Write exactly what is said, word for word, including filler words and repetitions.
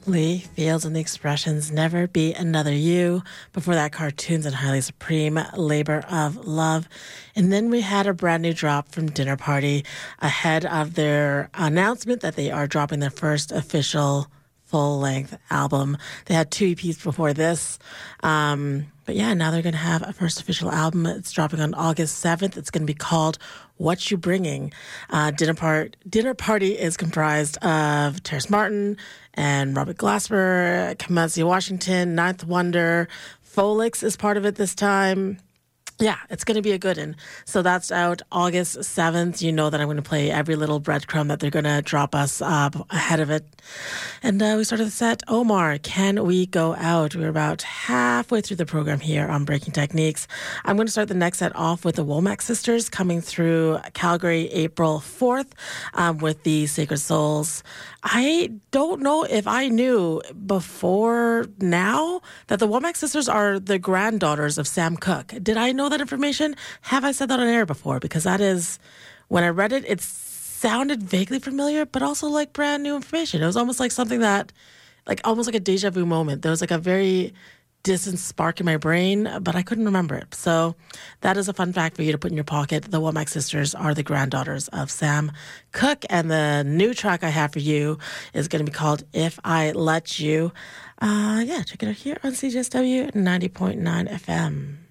Lee Fields and the Expressions, Never Be Another You. Before that, Cartoons and Highly Supreme, Labor of Love. And then we had a brand new drop from Dinner Party ahead of their announcement that they are dropping their first official full-length album. They had two E Ps before this. Um, but yeah, now they're going to have a first official album. It's dropping on August seventh. It's going to be called What You Bringing. Uh, Dinner, Part, Dinner Party is comprised of Terrace Martin and Robert Glasper, Kamasi Washington, Ninth Wonder. Folix is part of it this time. Yeah, it's going to be a good one. So that's out August seventh. You know that I'm going to play every little breadcrumb that they're going to drop us uh, ahead of it. And uh, we started the set. Omar, Can We Go Out? We're about halfway through the program here on Breaking Techniques. I'm going to start the next set off with the Womack Sisters coming through Calgary April fourth um, with the Sacred Souls. I don't know if I knew before now that the Womack Sisters are the granddaughters of Sam Cooke. Did I know that information? Have I said that on air before? Because that is, when I read it, it sounded vaguely familiar, but also like brand new information. It was almost like something that, like almost like a deja vu moment. There was like a very distant spark in my brain, but I couldn't remember it. So that is a fun fact for you to put in your pocket. The Womack Sisters are the granddaughters of Sam Cooke, and the new track I have for you is going to be called If I Let You. Uh, yeah, check it out here on C J S W ninety point nine F M.